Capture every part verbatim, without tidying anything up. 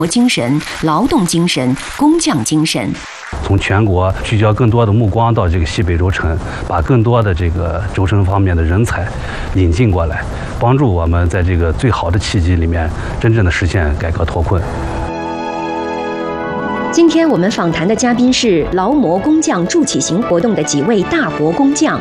精神、劳动精神、工匠精神。 从全国聚焦更多的目光到这个西北轴承，把更多的这个轴承方面的人才引进过来，帮助我们在这个最好的契机里面，真正的实现改革脱困。 今天我们访谈的嘉宾是劳模工匠筑起行活动的几位大国工匠。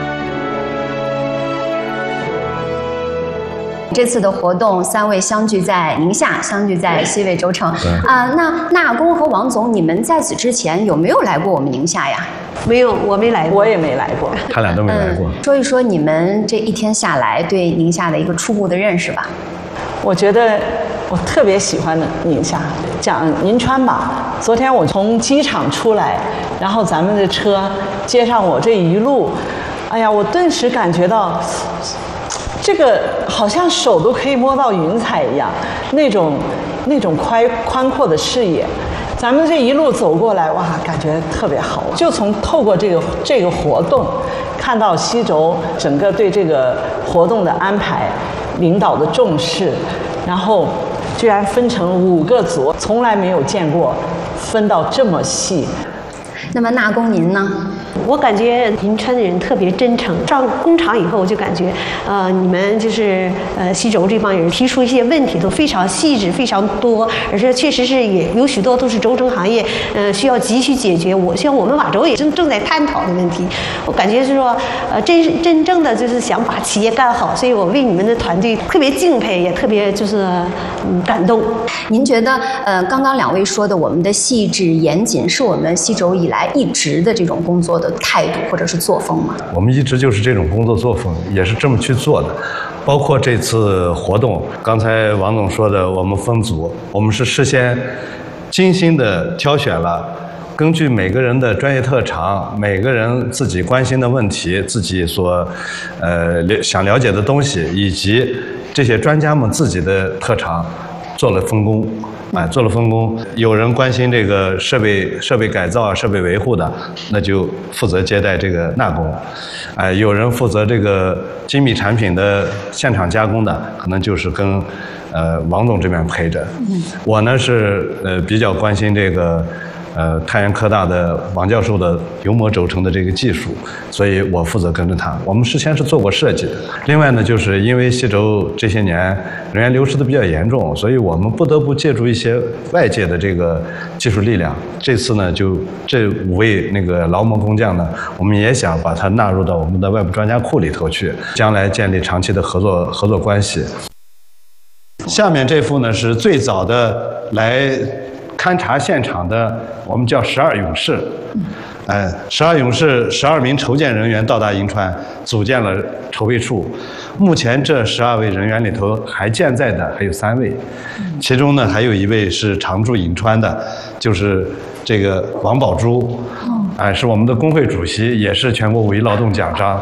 这次的活动，三位相聚在宁夏，相聚在西北轴承啊。那纳工和王总，你们在此之前有没有来过我们宁夏呀？ 没有，我没来过， 我也没来过， 他俩都没来过。 嗯、说一说你们这一天下来对宁夏的一个初步的认识吧。 我觉得我特别喜欢的宁夏，讲银川吧。昨天我从机场出来，然后咱们的车接上我这一路，哎呀，我顿时感觉到。这个好像手都可以摸到云彩一样，那种那种宽宽阔的视野，咱们这一路走过来，哇，感觉特别好。就从透过这个这个活动，看到西轴整个对这个活动的安排、领导的重视，然后居然分成五个组，从来没有见过分到这么细。 那么纳工您呢？ 我感觉银川的人特别真诚。上工厂以后，我就感觉，呃，你们就是呃西轴这帮人提出一些问题都非常细致、非常多，而且确实是也有许多都是轴承行业，呃，需要急需解决。我像我们瓦轴也正正在探讨的问题。我感觉是说，呃，真真正的就是想把企业干好，所以我为你们的团队特别敬佩，也特别就是嗯感动。 您觉得，呃，刚刚两位说的我们的细致严谨，是我们西轴以来一直的这种工作的态度或者是作风吗？ 我们一直就是这种工作作风，也是这么去做的。包括这次活动，刚才王总说的，我们分组，我们是事先精心的挑选了，根据每个人的专业特长，每个人自己关心的问题，自己所呃想了解的东西，以及这些专家们自己的特长，做了分工。哎，做了分工，有人关心这个设备设备改造啊、设备维护的，那就负责接待这个纳工；哎，有人负责这个精密产品的现场加工的，可能就是跟呃王总这边陪着。我呢是呃比较关心这个。呃，太原科大的王教授的油膜轴承的这个技术，所以我负责跟着他。我们事先是做过设计的。另外呢，就是因为西轴这些年人员流失的比较严重，所以我们不得不借助一些外界的这个技术力量。这次呢，就这五位那个劳模工匠呢，我们也想把它纳入到我们的外部专家库里头去，将来建立长期的合作合作关系。下面这幅呢是最早的来勘察现场的，我们叫十二勇士。哎，十二勇士，十二名筹建人员到达银川，组建了筹备处。目前这十二位人员里头还健在的还有三位，其中呢还有一位是常驻银川的，就是这个王宝珠，哎，是我们的工会主席，也是全国五一劳动奖章。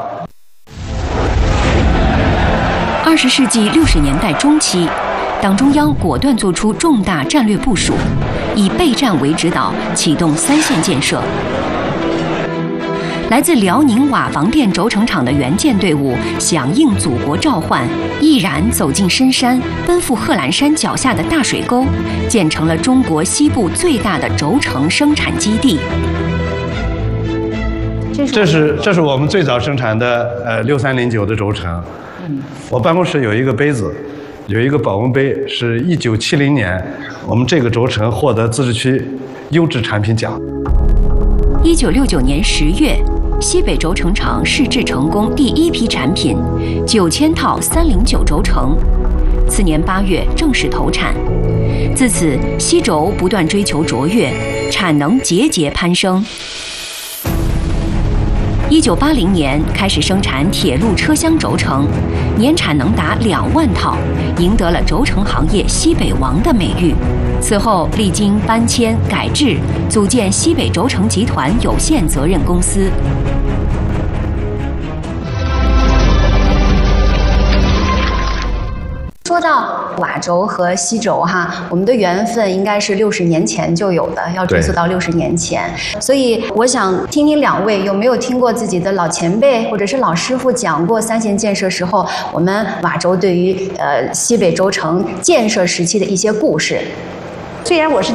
二十世纪六十年代中期，党中央果断作出重大战略部署，以备战为指导，启动三线建设。来自辽宁瓦房店轴承厂的援建队伍响应祖国召唤，毅然走进深山，奔赴贺兰山脚下的大水沟，建成了中国西部最大的轴承生产基地。 这是这是我们最早生产的呃六三零九的轴承。我办公室有一个杯子，有一个保温杯，是一九七零年我们这个轴承获得自治区优质产品奖。 一九六九年十月，西北轴承厂试制成功第一批产品九千套三零九轴承，次年八月正式投产。自此，西轴不断追求卓越，产能节节攀升。一九八零年开始生产铁路车厢轴承，年产能达两万套，赢得了轴承行业西北王的美誉。此后历经搬迁改制，组建西北轴承集团有限责任公司。 说到瓦轴和西轴哈，我们的缘分应该是六十年前就有的，要追溯到六十年前。所以我想听听两位有没有听过自己的老前辈或者是老师傅讲过三线建设时候我们瓦轴对于呃西北轴承建设时期的一些故事。 虽然我是